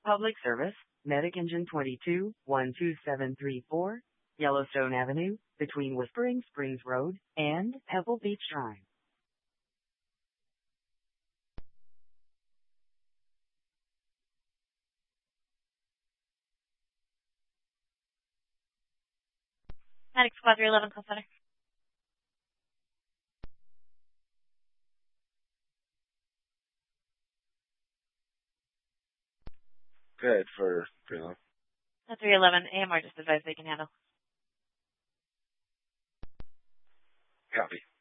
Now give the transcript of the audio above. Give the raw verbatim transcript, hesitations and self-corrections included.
Public Service, Medic Engine twenty-two, one two seven three four, Yellowstone Avenue, between Whispering Springs Road and Pebble Beach Drive. Medic Squad three eleven, call center. Good for three eleven. At three eleven, A M R just advised they can handle. Copy.